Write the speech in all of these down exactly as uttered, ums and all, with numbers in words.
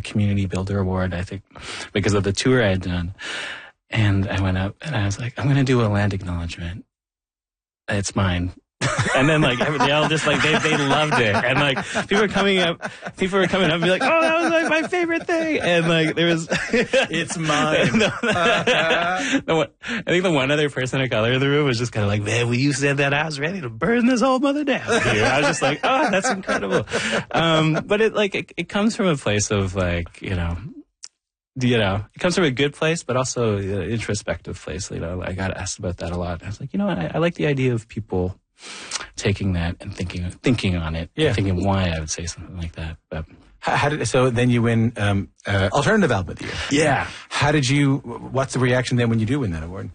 Community Builder Award, I think, because of the tour I had done. And I went up and I was like, I'm going to do a land acknowledgement. It's mine. And then like they all just like they they loved it, and like people were coming up, people were coming up and be like, oh, that was like my favorite thing, and like there was, it's mine. the, the one, I think the one other person of color in the room was just kind of like, man, when you said that, I was ready to burn this whole mother down. Here. I was just like, oh, that's incredible. Um, but it like it, it comes from a place of like you know. You know, it comes from a good place, but also an introspective place. You know, I got asked about that a lot. I was like, you know what? I, I like the idea of people taking that and thinking, thinking on it, yeah. and thinking why I would say something like that. But how, how did so then you win um, uh, alternative album of the year? Yeah. How did you? What's the reaction then when you do win that award?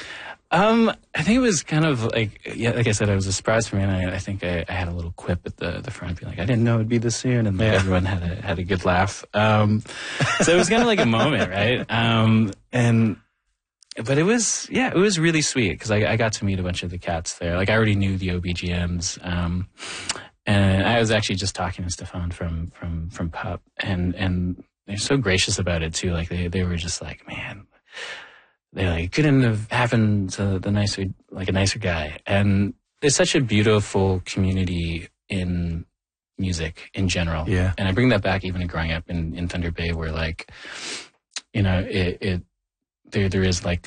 Um, I think it was kind of like, yeah, like I said, it was a surprise for me, and I, I think I, I had a little quip at the, the front, being like, I didn't know it'd be this soon, and like, yeah. everyone had a had a good laugh. Um, so it was kind of like a moment, right? Um, and but it was, yeah, it was really sweet because I, I got to meet a bunch of the cats there. Like I already knew the O B G Ms, um, and I was actually just talking to Stefan from from from Pup, and and they're so gracious about it too. Like they they were just like, man. They like couldn't have happened to the nicer, like a nicer guy. And it's such a beautiful community in music in general. Yeah. And I bring that back even to growing up in, in Thunder Bay, where like, you know, it, it there there is like,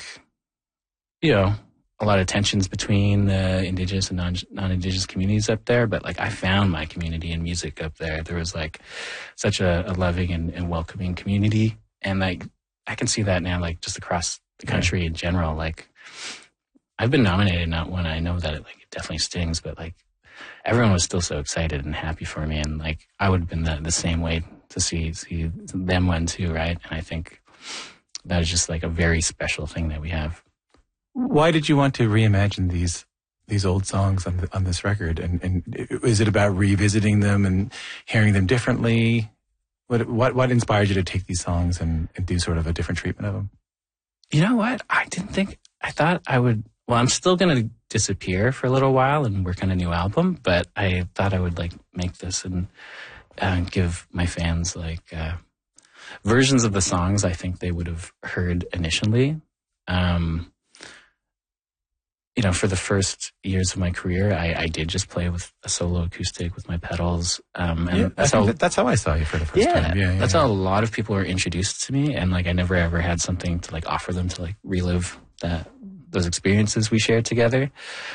you know, a lot of tensions between the indigenous and non non-indigenous communities up there. But like I found my community in music up there. There was like such a, a loving and, and welcoming community, and like I can see that now, like just across the country in general. Like I've been nominated, not one. I know that it like it definitely stings, but like everyone was still so excited and happy for me, and like I would have been the, the same way to see see them win too, right? And I think that is just like a very special thing that we have. Why did you want to reimagine these these old songs on the, on this record? And and is it about revisiting them and hearing them differently? What what what inspired you to take these songs and, and do sort of a different treatment of them? You know what? I didn't think, I thought I would, well, I'm still going to disappear for a little while and work on a new album, but I thought I would like make this and uh, give my fans like uh, versions of the songs I think they would have heard initially. Um, you know, for the first years of my career, I, I did just play with a solo acoustic with my pedals. Um, and yeah, that's I how, that, that's how I saw you for the first yeah, time. Yeah, yeah, that's yeah. how a lot of people were introduced to me. And like, I never ever had something to like offer them to like relive that, those experiences we shared together.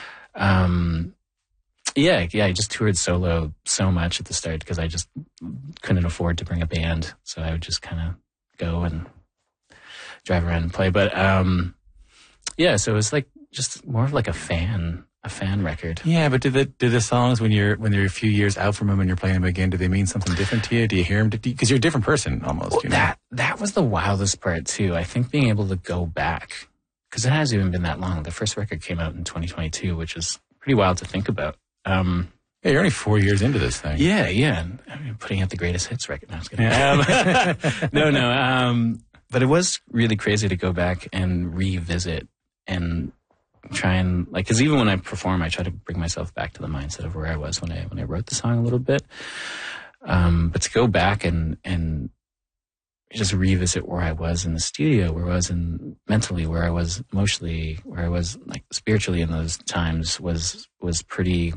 Um, yeah, yeah, I just toured solo so much at the start because I just couldn't afford to bring a band. So I would just kind of go and drive around and play. But, um, yeah, so it was like, just more of like a fan, a fan record. Yeah, but do the do the songs when you're when they're a few years out from them and you're playing them again, do they mean something different to you? Do you hear them? Because you're a different person almost. Well, you know? That that was the wildest part too. I think being able to go back, because it hasn't even been that long. The first record came out in twenty twenty-two, which is pretty wild to think about. Um, yeah, you're only four years into this thing. Yeah, yeah. I mean, putting out the greatest hits record. No, I was kidding. Yeah. Um, no, no. Um, but it was really crazy to go back and revisit and try and like, because even when I perform, I try to bring myself back to the mindset of where I was when I when I wrote the song a little bit. Um, but to go back and and just revisit where I was in the studio, where I was in mentally, where I was emotionally, where I was like spiritually in those times was was pretty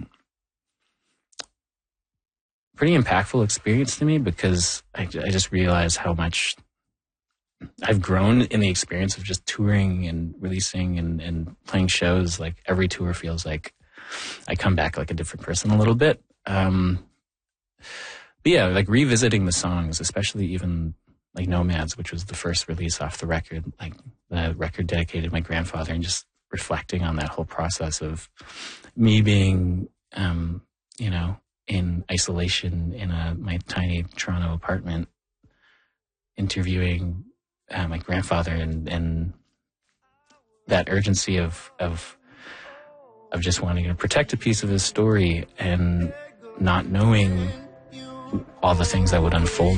pretty impactful experience to me, because I, I just realized how much I've grown in the experience of just touring and releasing and, and playing shows. Like every tour feels like I come back like a different person a little bit. Um, but yeah, like revisiting the songs, especially even like Nomads, which was the first release off the record, like the record dedicated to my grandfather, and just reflecting on that whole process of me being, um, you know, in isolation in a, my tiny Toronto apartment, interviewing Uh, my grandfather, and, and that urgency of, of, of just wanting to protect a piece of his story and not knowing all the things that would unfold